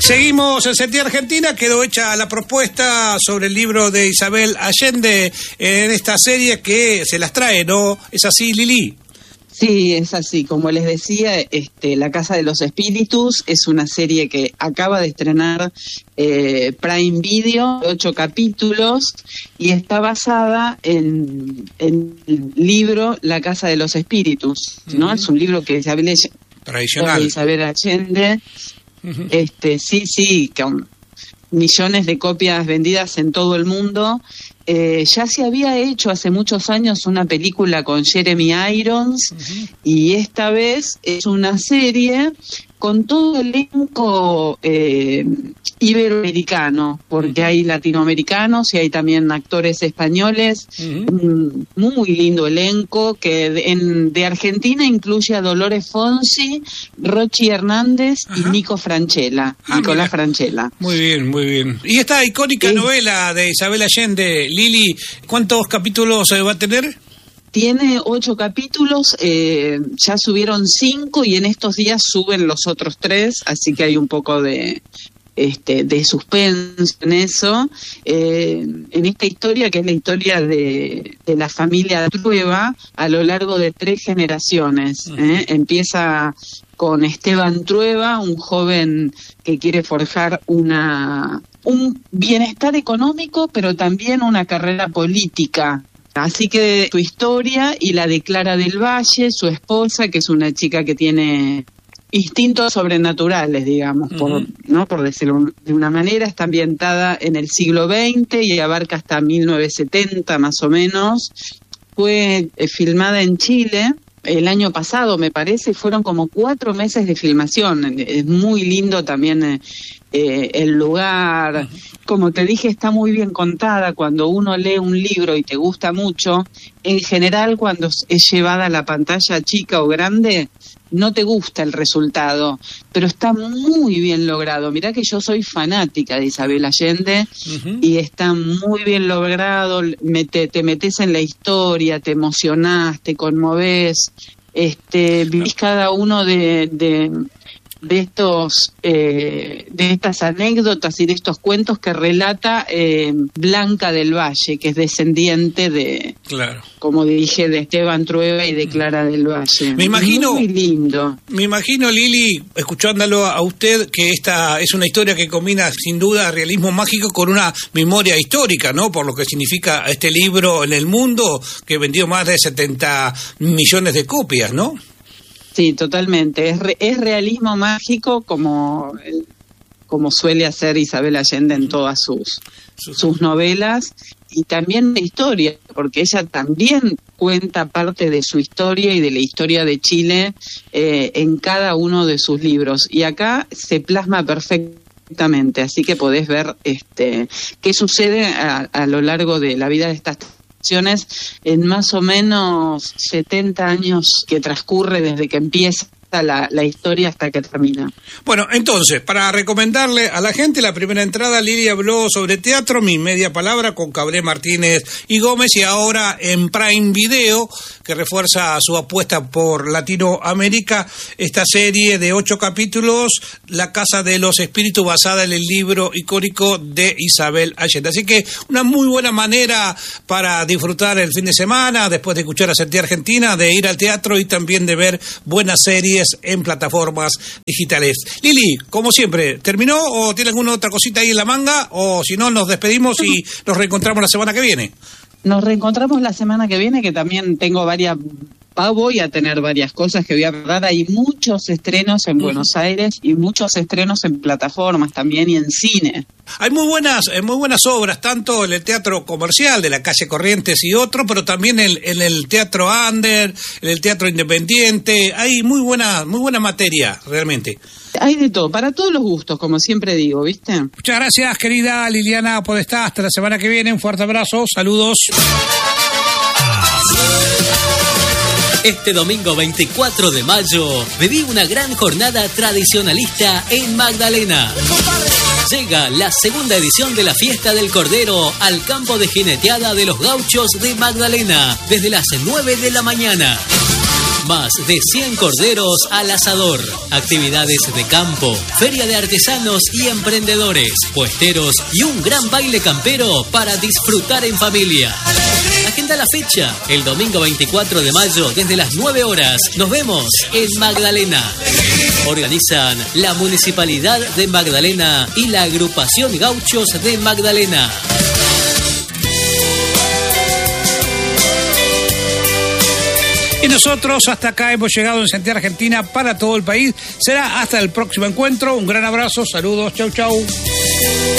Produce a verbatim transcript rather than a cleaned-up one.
Seguimos en Sentía Argentina, quedó hecha la propuesta sobre el libro de Isabel Allende en esta serie que se las trae, ¿no? ¿Es así, Lili? Sí, es así. Como les decía, este, La Casa de los Espíritus es una serie que acaba de estrenar eh, Prime Video, ocho capítulos, y está basada en, en el libro La Casa de los Espíritus, ¿no? Uh-huh. Es un libro que Isabel, tradicional. Isabel Allende, uh-huh. este, sí, sí, con millones de copias vendidas en todo el mundo. Eh, ya se había hecho hace muchos años una película con Jeremy Irons, uh-huh. y esta vez es una serie con todo el elenco eh, iberoamericano, porque hay latinoamericanos y hay también actores españoles, uh-huh. un muy lindo elenco que de, en, de Argentina incluye a Dolores Fonsi, Rochi Hernández, uh-huh. y Nico Franchella, ah, Nicolás mira. Franchella. Muy bien, muy bien. Y esta icónica eh, novela de Isabel Allende, Lili, ¿cuántos capítulos va a tener? Tiene ocho capítulos, eh, ya subieron cinco y en estos días suben los otros tres, así que hay un poco de este de suspenso en eso. Eh, en esta historia, que es la historia de, de la familia Trueba a lo largo de tres generaciones. ¿eh? Empieza con Esteban Trueba, un joven que quiere forjar una un bienestar económico, pero también una carrera política. Así que su historia y la de Clara del Valle, su esposa, que es una chica que tiene instintos sobrenaturales, digamos, uh-huh. por, ¿no? por decirlo de una manera, está ambientada en el siglo veinte y abarca hasta mil novecientos setenta más o menos. Fue eh, filmada en Chile el año pasado, me parece, fueron como cuatro meses de filmación. Es muy lindo también eh, eh, el lugar. Como te dije, está muy bien contada. Cuando uno lee un libro y te gusta mucho, en general cuando es llevada a la pantalla chica o grande, no te gusta el resultado, pero está muy bien logrado. Mirá que yo soy fanática de Isabel Allende, uh-huh. y está muy bien logrado. Mete, te metes en la historia, te emocionás, te conmovés, este, vivís cada uno de, de, de estos eh, de estas anécdotas y de estos cuentos que relata eh, Blanca del Valle, que es descendiente de, claro. como dije, de Esteban Trueba y de Clara del Valle. Me imagino, muy lindo. Me imagino, Lili, escuchándolo a usted, que esta es una historia que combina sin duda realismo mágico con una memoria histórica, ¿no? Por lo que significa este libro en el mundo, que vendió más de setenta millones de copias, ¿no? Sí, totalmente. Es, re, es realismo mágico como, como suele hacer Isabel Allende en todas sus, sus novelas, y también de historia, porque ella también cuenta parte de su historia y de la historia de Chile eh, en cada uno de sus libros. Y acá se plasma perfectamente, así que podés ver este qué sucede a, a lo largo de la vida de estas en más o menos setenta años que transcurre desde que empieza la, la historia hasta que termina. Bueno, entonces, para recomendarle a la gente, la primera entrada, Lili habló sobre teatro, Mi Media Palabra, con Cabré, Martínez y Gómez, y ahora en Prime Video, que refuerza su apuesta por Latinoamérica, esta serie de ocho capítulos, La Casa de los Espíritus, basada en el libro icónico de Isabel Allende. Así que una muy buena manera para disfrutar el fin de semana, después de escuchar a Sentía Argentina, de ir al teatro y también de ver buenas series en plataformas digitales. Lili, como siempre, ¿terminó o tiene alguna otra cosita ahí en la manga? O si no, nos despedimos y nos reencontramos la semana que viene. Nos reencontramos la semana que viene, que también tengo varias... Voy a tener varias cosas que voy a hablar. Hay muchos estrenos en Buenos Aires y muchos estrenos en plataformas también y en cine. Hay muy buenas, muy buenas obras, tanto en el teatro comercial de la calle Corrientes y otro, pero también en, en el teatro under, en el teatro independiente. Hay muy buena, muy buena materia, realmente. Hay de todo, para todos los gustos, como siempre digo, ¿viste? Muchas gracias, querida Liliana Podestá. Hasta la semana que viene. Un fuerte abrazo. Saludos. Este domingo veinticuatro de mayo, viví una gran jornada tradicionalista en Magdalena. Llega la segunda edición de la Fiesta del Cordero al campo de jineteada de los Gauchos de Magdalena, desde las nueve de la mañana. Más de cien corderos al asador. Actividades de campo, feria de artesanos y emprendedores, puesteros y un gran baile campero para disfrutar en familia. Agenda la fecha, el domingo veinticuatro de mayo desde las nueve horas. Nos vemos en Magdalena. Organizan la Municipalidad de Magdalena y la Agrupación Gauchos de Magdalena. Y nosotros hasta acá hemos llegado en Sentir Argentina para todo el país. Será hasta el próximo encuentro. Un gran abrazo, saludos, chau chau.